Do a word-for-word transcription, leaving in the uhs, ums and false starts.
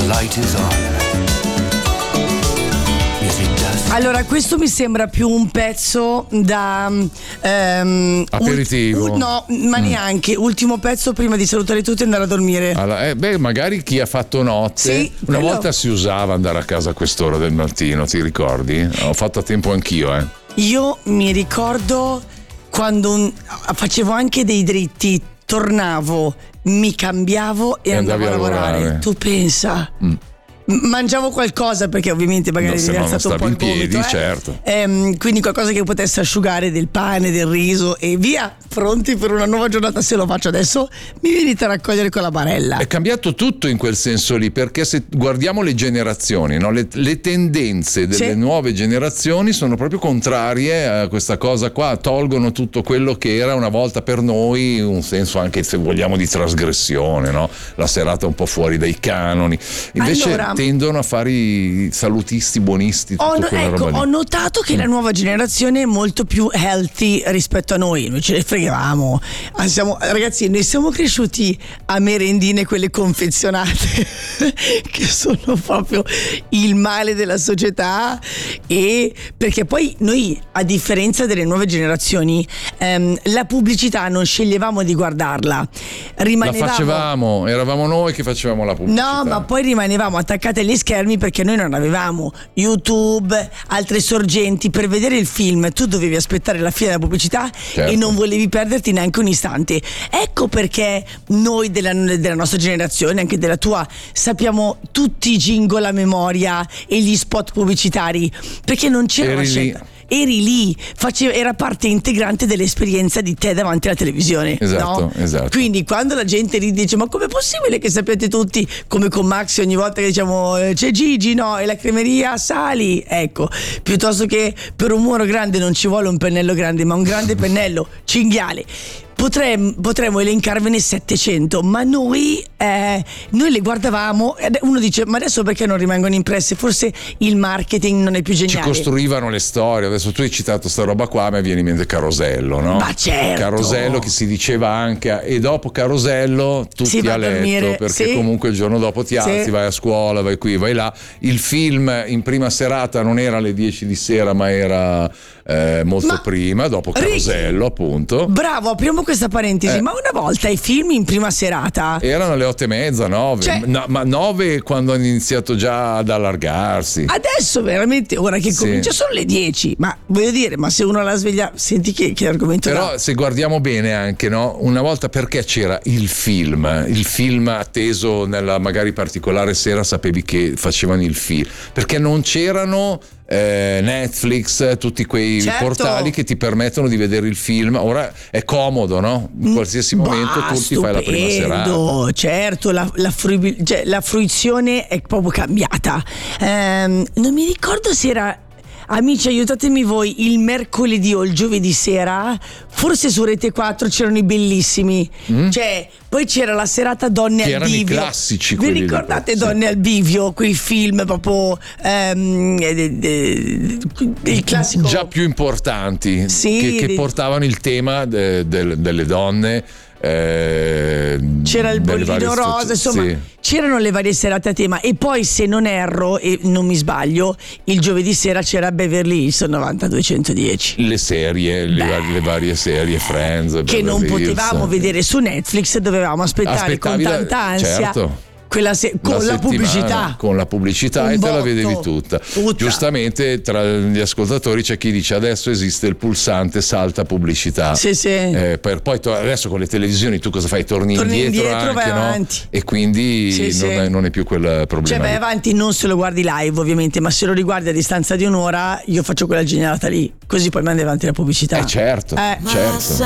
The light is on. Allora, questo mi sembra più un pezzo da ehm, aperitivo. Ult- no, ma mm. neanche. Ultimo pezzo prima di salutare tutti e andare a dormire. Allora, eh, beh, magari chi ha fatto notte. Sì, una quello... volta si usava andare a casa a quest'ora del mattino, ti ricordi? Ho fatto a tempo anch'io, eh. Io mi ricordo quando un... facevo anche dei dritti, tornavo, mi cambiavo e, e andavo a lavorare. lavorare. Tu pensa? Mm. Mangiavo qualcosa perché ovviamente magari no, mi è alzato un po' il piedi, vomito, eh? certo. ehm, quindi qualcosa che potesse asciugare, del pane, del riso e via, pronti per una nuova giornata. Se lo faccio adesso mi venite a raccogliere con la barella. È cambiato tutto in quel senso lì, perché se guardiamo le generazioni, no? le, le tendenze delle sì. nuove generazioni sono proprio contrarie a questa cosa qua, tolgono tutto quello che era una volta per noi un senso anche, se vogliamo, di trasgressione, no? La serata un po' fuori dai canoni. Invece allora, tendono a fare i salutisti, buonisti, tutto ho, no, quella ecco, roba lì. Ho notato che mm. la nuova generazione è molto più healthy rispetto a noi. Noi ce ne fregavamo. Ah, siamo, ragazzi, noi siamo cresciuti a merendine, quelle confezionate che sono proprio il male della società. E perché poi noi, a differenza delle nuove generazioni, ehm, la pubblicità non sceglievamo di guardarla, rimanevamo, la facevamo, eravamo noi che facevamo la pubblicità. No, ma poi rimanevamo attaccati agli schermi perché noi non avevamo YouTube, altre sorgenti. Per vedere il film tu dovevi aspettare la fine della pubblicità, certo. e non volevi perderti neanche un istante. Ecco perché noi della, della nostra generazione, anche della tua, sappiamo tutti i jingle a memoria e gli spot pubblicitari, perché non c'era Eri una scelta. Lì. Eri lì, faceva, era parte integrante dell'esperienza di te davanti alla televisione. Esatto, no? esatto. Quindi quando la gente lì dice ma com'è possibile che sappiate tutti, come con Maxi ogni volta che diciamo c'è Gigi, no, e la cremeria Sali, ecco, piuttosto che per un muro grande non ci vuole un pennello grande, ma un grande pennello cinghiale. Potremmo, potremmo elencarvene settecento, ma noi, eh, noi le guardavamo e uno dice ma adesso perché non rimangono impresse? Forse il marketing non è più geniale. Ci costruivano le storie. Adesso tu hai citato sta roba qua, a me viene in mente Carosello, no? Ma certo. Carosello, che si diceva anche, e dopo Carosello tutti a letto, dormire, perché sì. comunque il giorno dopo ti alzi, sì. vai a scuola, vai qui, vai là. Il film in prima serata non era alle dieci di sera, ma era eh, molto ma prima, dopo Carosello, appunto. Bravo, apriamo questa parentesi, eh. ma una volta i film in prima serata erano alle otto e mezza, nove, cioè, no, ma nove quando hanno iniziato già ad allargarsi. Adesso veramente, ora che sì. comincia sono le dieci, ma voglio dire, ma se uno la sveglia, senti che, che argomento però da? Se guardiamo bene anche, no? Una volta, perché c'era il film, il film atteso nella magari particolare sera, sapevi che facevano il film, perché non c'erano Eh, Netflix, tutti quei certo. portali che ti permettono di vedere il film. Ora è comodo, no? In qualsiasi momento bah, tu ti fai la prima serata. Certo, la, la, fruibil- cioè, la fruizione è proprio cambiata. Ehm, non mi ricordo se era, amici aiutatemi voi, il mercoledì o il giovedì sera, forse su Rete quattro c'erano i bellissimi, mm. cioè poi c'era la serata Donne che al erano bivio. I classici. Vi ricordate Donne sì. al bivio, quei film proprio ehm, eh, eh, il classico, già più importanti, sì, che, che di... portavano il tema de, de, delle donne. Eh, c'era il bollino rosa, insomma sì. c'erano le varie serate a tema. E poi, se non erro e non mi sbaglio, il giovedì sera c'era Beverly Hills novantadue-centodieci, le serie, le, var- le varie serie Friends, che Beverly non potevamo Hills. vedere su Netflix, dovevamo aspettare Aspettavi con tanta ansia, certo. quella se- con la, la pubblicità con la pubblicità Un e te botto. la vedevi tutta. tutta Giustamente tra gli ascoltatori c'è chi dice adesso esiste il pulsante salta pubblicità, sì, sì. Eh, per poi to- adesso con le televisioni tu cosa fai? Torni, Torni indietro, indietro, anche, vai no? avanti. E quindi sì, non, sì. È, non è più quel problema, cioè vai lì. avanti, non se lo guardi live ovviamente, ma se lo riguardi a distanza di un'ora io faccio quella genialata lì, così poi mandi avanti la pubblicità. Eh certo, eh. certo.